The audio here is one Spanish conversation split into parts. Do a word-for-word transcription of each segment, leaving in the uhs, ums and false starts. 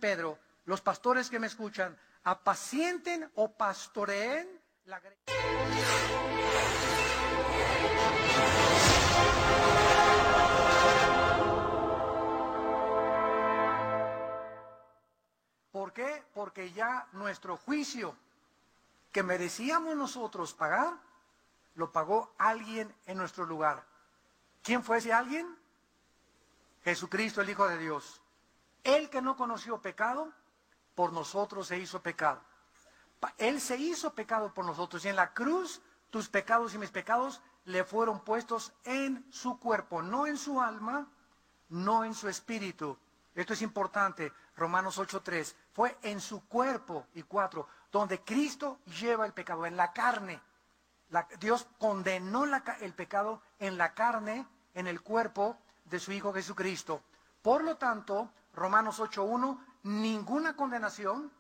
Pedro, los pastores que me escuchan, apacienten o pastoreen la grey. ¿Por qué? Porque ya nuestro juicio que merecíamos nosotros pagar, lo pagó alguien en nuestro lugar. ¿Quién fue ese alguien? Jesucristo, el Hijo de Dios. Él que no conoció pecado, por nosotros se hizo pecado. Él se hizo pecado por nosotros y en la cruz tus pecados y mis pecados le fueron puestos en su cuerpo, no en su alma, no en su espíritu. Esto es importante, Romanos ocho tres, fue en su cuerpo, y cuatro, donde Cristo lleva el pecado, en la carne. La, Dios condenó la, el pecado en la carne, en el cuerpo de su Hijo Jesucristo. Por lo tanto, Romanos ocho uno, ninguna condenación,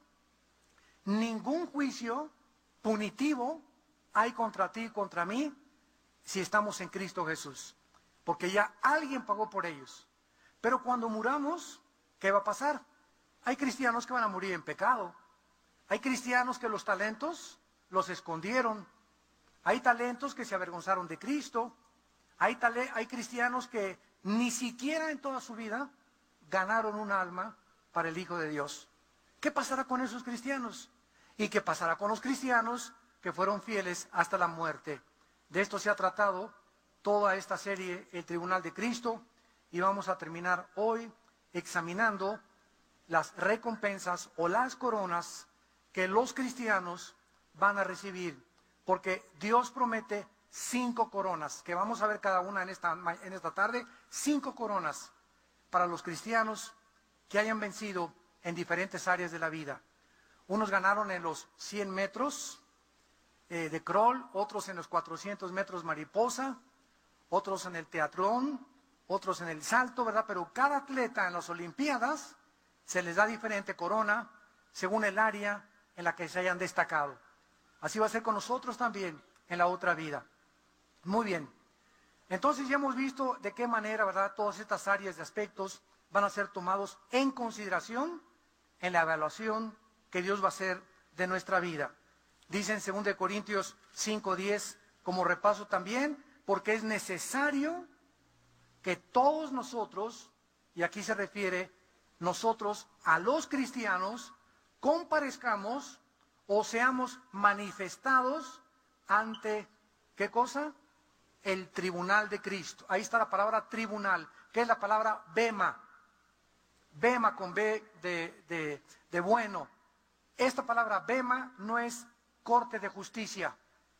ningún juicio punitivo hay contra ti y contra mí si estamos en Cristo Jesús. Porque ya alguien pagó por ellos. Pero cuando muramos, ¿qué va a pasar? Hay cristianos que van a morir en pecado. Hay cristianos que los talentos los escondieron. Hay talentos que se avergonzaron de Cristo. Hay, hay cristianos que ni siquiera en toda su vida ganaron un alma para el Hijo de Dios. ¿Qué pasará con esos cristianos? ¿Y qué pasará con los cristianos que fueron fieles hasta la muerte? De esto se ha tratado toda esta serie, El Tribunal de Cristo, y vamos a terminar hoy examinando las recompensas o las coronas que los cristianos van a recibir, porque Dios promete cinco coronas, que vamos a ver cada una en esta, en esta tarde, cinco coronas para los cristianos que hayan vencido en diferentes áreas de la vida. Unos ganaron en los cien metros eh, de crawl, otros en los cuatrocientos metros mariposa, otros en el teatrón, otros en el salto, ¿verdad? Pero cada atleta en las Olimpiadas se les da diferente corona según el área en la que se hayan destacado. Así va a ser con nosotros también en la otra vida. Muy bien. Entonces ya hemos visto de qué manera, ¿verdad?, todas estas áreas de aspectos van a ser tomados en consideración en la evaluación que Dios va a hacer de nuestra vida. Dice en segunda de Corintios cinco diez, como repaso también, porque es necesario que todos nosotros, y aquí se refiere nosotros a los cristianos, comparezcamos o seamos manifestados ante, ¿qué cosa? El tribunal de Cristo. Ahí está la palabra tribunal, que es la palabra bema. Bema con B de, de, de bueno. Esta palabra bema no es corte de justicia,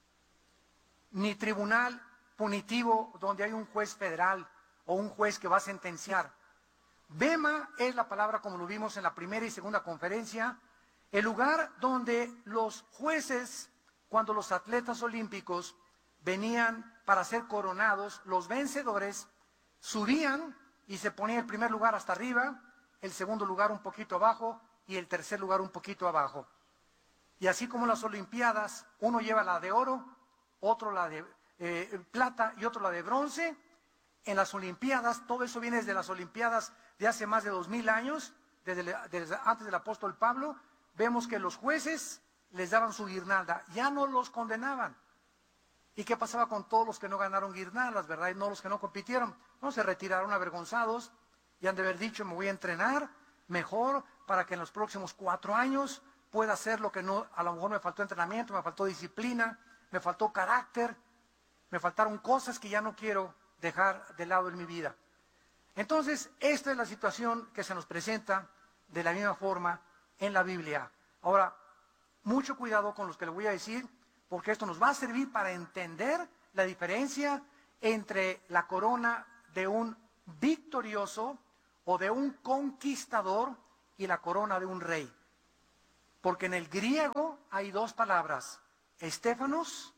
ni tribunal punitivo donde hay un juez federal o un juez que va a sentenciar. Bema es la palabra, como lo vimos en la primera y segunda conferencia, el lugar donde los jueces, cuando los atletas olímpicos venían para ser coronados, los vencedores subían y se ponía el primer lugar hasta arriba, el segundo lugar un poquito abajo y el tercer lugar un poquito abajo. Y así como las Olimpiadas, uno lleva la de oro, otro la de eh, plata y otro la de bronce. En las Olimpiadas, todo eso viene desde las Olimpiadas de hace más de dos mil años, desde, desde antes del apóstol Pablo. Vemos que los jueces les daban su guirnalda, ya no los condenaban. ¿Y qué pasaba con todos los que no ganaron guirnaldas, verdad? Y no los que no compitieron. No, se retiraron avergonzados y han de haber dicho, me voy a entrenar mejor para que en los próximos cuatro años pueda hacer lo que no, a lo mejor me faltó entrenamiento, me faltó disciplina, me faltó carácter, me faltaron cosas que ya no quiero dejar de lado en mi vida. Entonces, esta es la situación que se nos presenta de la misma forma en la Biblia. Ahora, mucho cuidado con los que le voy a decir, porque esto nos va a servir para entender la diferencia entre la corona de un victorioso o de un conquistador y la corona de un rey. Porque en el griego hay dos palabras, estéfanos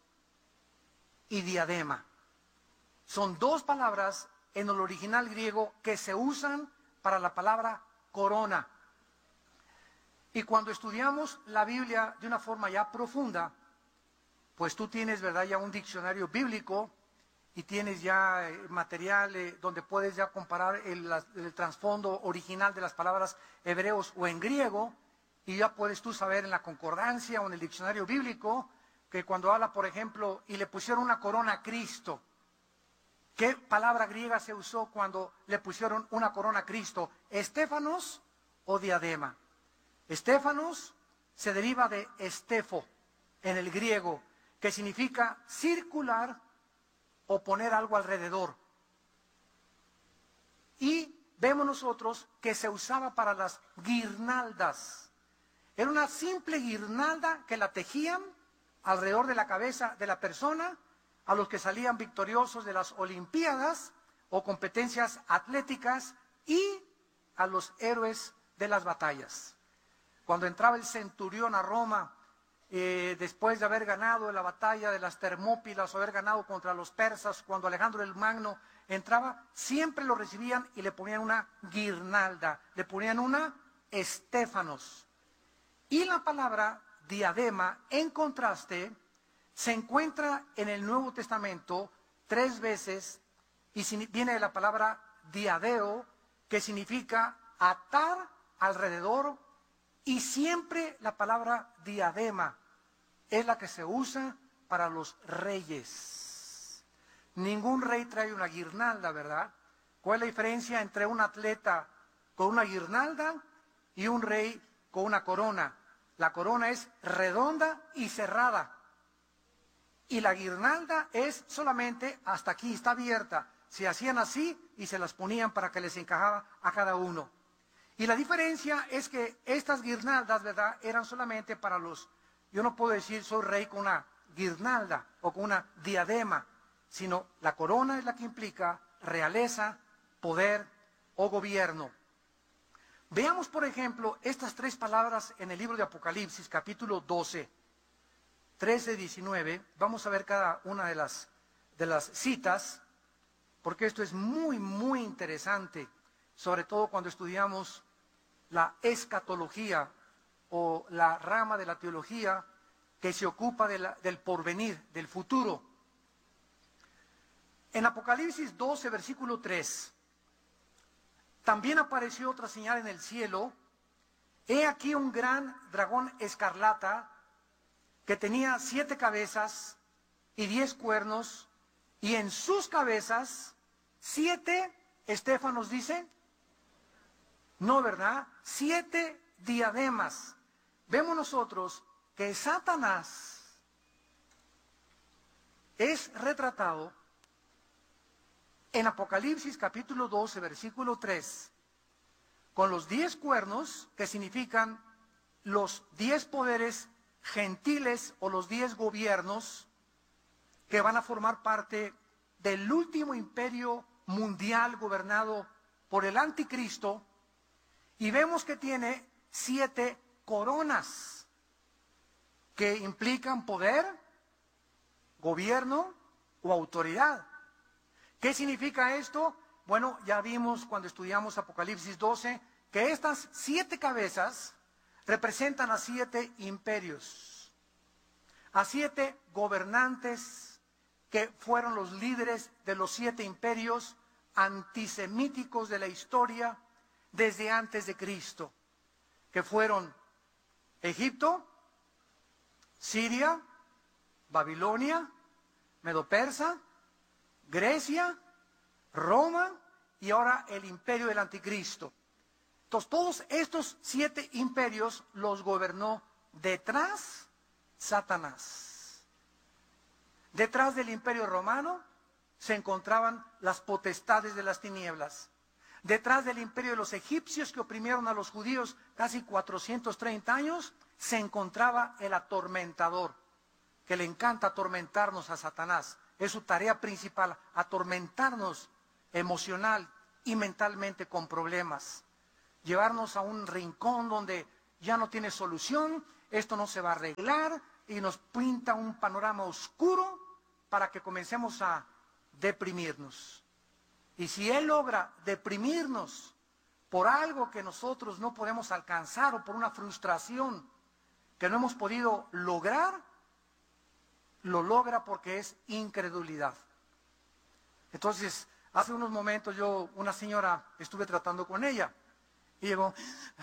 y diadema. Son dos palabras en el original griego que se usan para la palabra corona. Y cuando estudiamos la Biblia de una forma ya profunda, pues tú tienes, ¿verdad?, ya un diccionario bíblico y tienes ya eh, material eh, donde puedes ya comparar el, la, el trasfondo original de las palabras hebreos o en griego, y ya puedes tú saber en la concordancia o en el diccionario bíblico que cuando habla, por ejemplo, y le pusieron una corona a Cristo, ¿qué palabra griega se usó cuando le pusieron una corona a Cristo? ¿Estéfanos o diadema? Estéfanos se deriva de estefo en el griego, que significa circular o poner algo alrededor. Y vemos nosotros que se usaba para las guirnaldas. Era una simple guirnalda que la tejían alrededor de la cabeza de la persona a los que salían victoriosos de las olimpiadas o competencias atléticas y a los héroes de las batallas. Cuando entraba el centurión a Roma, eh, después de haber ganado la batalla de las Termópilas o haber ganado contra los persas, cuando Alejandro el Magno entraba, siempre lo recibían y le ponían una guirnalda, le ponían una estéfanos. Y la palabra diadema, en contraste, se encuentra en el Nuevo Testamento tres veces y viene de la palabra diadeo, que significa atar alrededor, y siempre la palabra diadema es la que se usa para los reyes. Ningún rey trae una guirnalda, ¿verdad? ¿Cuál es la diferencia entre un atleta con una guirnalda y un rey con una corona? La corona es redonda y cerrada, y la guirnalda es solamente hasta aquí, está abierta. Se hacían así y se las ponían para que les encajaba a cada uno. Y la diferencia es que estas guirnaldas, ¿verdad?, eran solamente para los... Yo no puedo decir soy rey con una guirnalda o con una diadema, sino la corona es la que implica realeza, poder o gobierno. Veamos, por ejemplo, estas tres palabras en el libro de Apocalipsis, capítulo doce, trece, diecinueve. Vamos a ver cada una de las, de las citas, porque esto es muy, muy interesante, sobre todo cuando estudiamos la escatología o la rama de la teología que se ocupa de la, del porvenir, del futuro. En Apocalipsis doce, versículo tres, también apareció otra señal en el cielo. He aquí un gran dragón escarlata que tenía siete cabezas y diez cuernos, y en sus cabezas siete estéfanos, dice. No, ¿verdad? Siete diademas. Vemos nosotros que Satanás es retratado en Apocalipsis capítulo doce, versículo tres, con los diez cuernos, que significan los diez poderes gentiles o los diez gobiernos que van a formar parte del último imperio mundial gobernado por el anticristo. Y vemos que tiene siete coronas que implican poder, gobierno o autoridad. ¿Qué significa esto? Bueno, ya vimos cuando estudiamos Apocalipsis doce que estas siete cabezas representan a siete imperios, a siete gobernantes que fueron los líderes de los siete imperios antisemíticos de la historia desde antes de Cristo, que fueron Egipto, Siria, Babilonia, Medo-Persa, Grecia, Roma y ahora el imperio del anticristo. Entonces, todos estos siete imperios los gobernó detrás Satanás. Detrás del imperio romano se encontraban las potestades de las tinieblas. Detrás del imperio de los egipcios que oprimieron a los judíos casi cuatrocientos treinta años, se encontraba el atormentador, que le encanta atormentarnos a Satanás. Es su tarea principal, atormentarnos emocional y mentalmente con problemas. Llevarnos a un rincón donde ya no tiene solución, esto no se va a arreglar, y nos pinta un panorama oscuro para que comencemos a deprimirnos. Y si él logra deprimirnos por algo que nosotros no podemos alcanzar o por una frustración que no hemos podido lograr, lo logra porque es incredulidad. Entonces, hace unos momentos yo, una señora, estuve tratando con ella. Y llegó,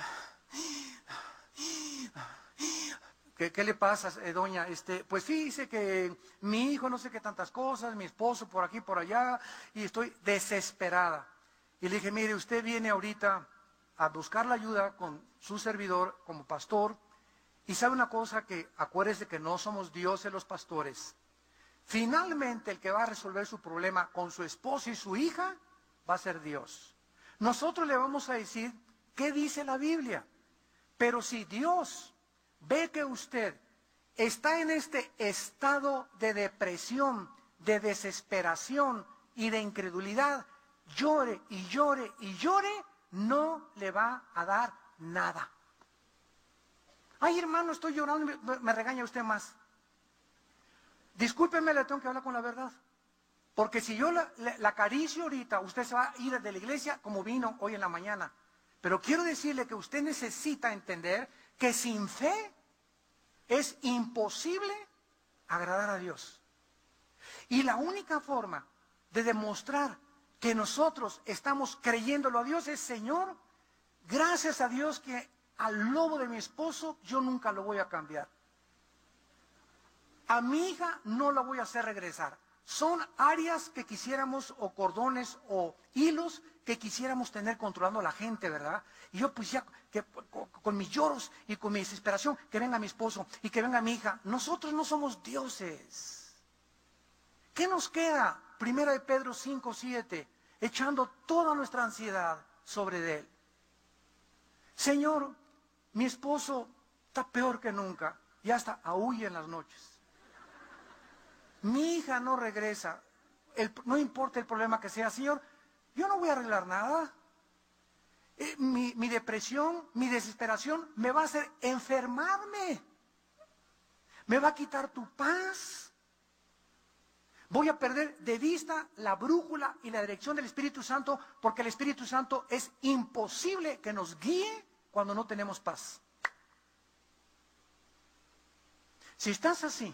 ¿qué, qué le pasa, eh, doña? Este, pues fíjese que mi hijo no sé qué tantas cosas, mi esposo por aquí, por allá, y estoy desesperada. Y le dije, mire, usted viene ahorita a buscar la ayuda con su servidor como pastor, y sabe una cosa, que acuérdese que no somos dioses los pastores. Finalmente el que va a resolver su problema con su esposo y su hija va a ser Dios. Nosotros le vamos a decir qué dice la Biblia, pero si Dios ve que usted está en este estado de depresión, de desesperación y de incredulidad, llore y llore y llore, no le va a dar nada. Ay, hermano, estoy llorando, me, me regaña usted más. Discúlpeme, le tengo que hablar con la verdad. Porque si yo la, la, la acaricio ahorita, usted se va a ir de la iglesia como vino hoy en la mañana. Pero quiero decirle que usted necesita entender que sin fe es imposible agradar a Dios. Y la única forma de demostrar que nosotros estamos creyéndolo a Dios es, Señor, gracias a Dios que al lobo de mi esposo yo nunca lo voy a cambiar. A mi hija no la voy a hacer regresar. Son áreas que quisiéramos, o cordones, o hilos que quisiéramos tener controlando a la gente, ¿verdad? Y yo pues ya, que, con, con mis lloros y con mi desesperación, que venga mi esposo y que venga mi hija. Nosotros no somos dioses. ¿Qué nos queda? Primera de Pedro cinco, siete, echando toda nuestra ansiedad sobre él. Señor, mi esposo está peor que nunca, y hasta aúlla en las noches. Mi hija no regresa, el, no importa el problema que sea, Señor, yo no voy a arreglar nada. Eh, mi, mi depresión, mi desesperación me va a hacer enfermarme. Me va a quitar tu paz. Voy a perder de vista la brújula y la dirección del Espíritu Santo, porque el Espíritu Santo es imposible que nos guíe cuando no tenemos paz. Si estás así,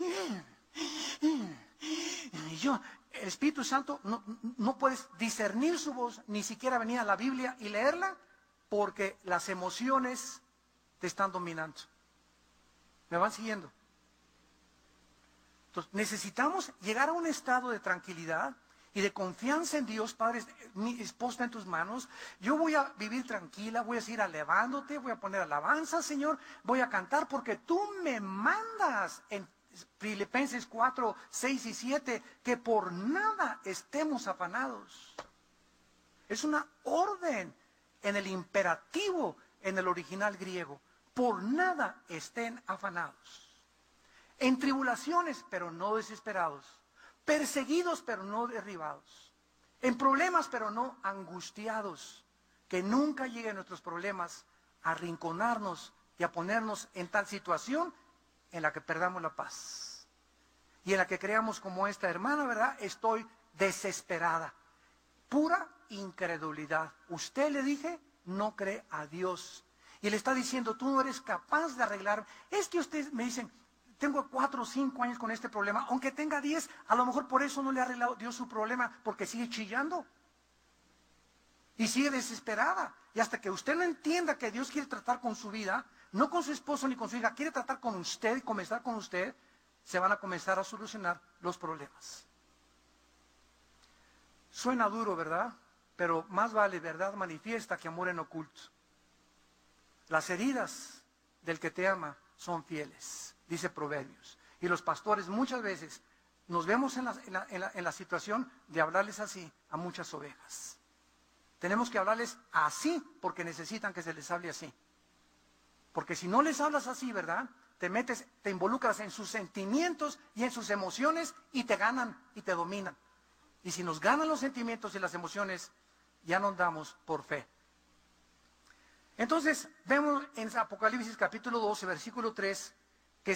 y yo, el Espíritu Santo, no, no puedes discernir su voz, ni siquiera venir a la Biblia y leerla, porque las emociones te están dominando. ¿Me van siguiendo? Entonces, necesitamos llegar a un estado de tranquilidad y de confianza en Dios. Padre, mi esposa está en tus manos, yo voy a vivir tranquila, voy a seguir alabándote, voy a poner alabanza, Señor, voy a cantar porque tú me mandas en Filipenses cuatro, seis y siete, que por nada estemos afanados. Es una orden en el imperativo, en el original griego. Por nada estén afanados. En tribulaciones, pero no desesperados. Perseguidos, pero no derribados. En problemas, pero no angustiados. Que nunca lleguen nuestros problemas a arrinconarnos y a ponernos en tal situación en la que perdamos la paz. Y en la que creamos como esta hermana, ¿verdad? Estoy desesperada. Pura incredulidad. Usted, le dije, no cree a Dios. Y le está diciendo, tú no eres capaz de arreglar. Es que ustedes me dicen, tengo cuatro o cinco años con este problema. Aunque tenga diez, a lo mejor por eso no le ha arreglado Dios su problema, porque sigue chillando. Y sigue desesperada. Y hasta que usted no entienda que Dios quiere tratar con su vida, no con su esposo ni con su hija, quiere tratar con usted y comenzar con usted, se van a comenzar a solucionar los problemas. Suena duro, ¿verdad? Pero más vale verdad manifiesta que amor en oculto. Las heridas del que te ama son fieles, dice Proverbios. Y los pastores muchas veces nos vemos en la, en la, en la, en la situación de hablarles así a muchas ovejas. Tenemos que hablarles así porque necesitan que se les hable así. Porque si no les hablas así, ¿verdad? Te metes, te involucras en sus sentimientos y en sus emociones y te ganan y te dominan. Y si nos ganan los sentimientos y las emociones, ya no andamos por fe. Entonces, vemos en Apocalipsis capítulo doce, versículo tres,